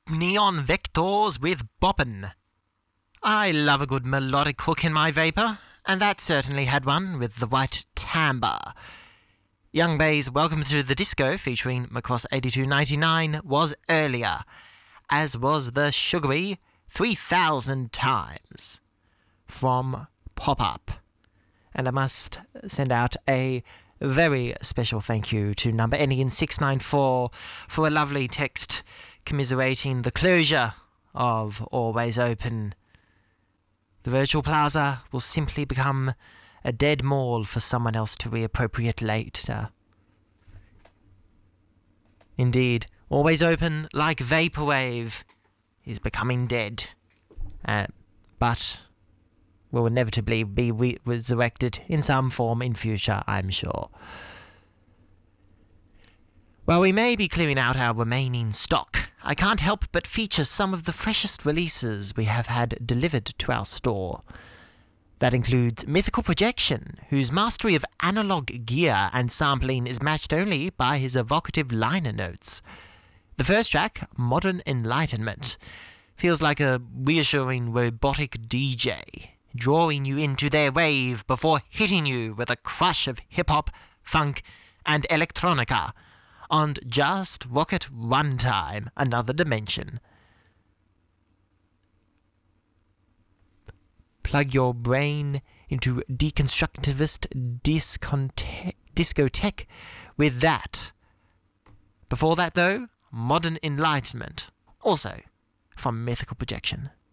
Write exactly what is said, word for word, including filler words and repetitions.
neon vectors with boppin'. I love a good melodic hook in my vapour, and that certainly had one with the white timbre. Young Bay's Welcome to the Disco featuring Macross eighty-two ninety-nine was earlier, as was the sugary three thousand Times from Pop-Up. And I must send out a very special thank you to number ending in six nine four for a lovely text commiserating the closure of Always Open. The virtual plaza will simply become a dead mall for someone else to reappropriate later. Indeed, Always Open, like Vaporwave, is becoming dead. Uh, but will inevitably be re- resurrected in some form in future, I'm sure. While we may be clearing out our remaining stock, I can't help but feature some of the freshest releases we have had delivered to our store. That includes Mythical Projection, whose mastery of analog gear and sampling is matched only by his evocative liner notes. The first track, Modern Enlightenment, feels like a reassuring robotic D J, drawing you into their rave before hitting you with a crush of hip-hop, funk, and electronica on Just Rocket Runtime, Another Dimension. Plug your brain into deconstructivist disconte- discotheque with that. Before that, though, Modern Enlightenment, also from Mythical Projection.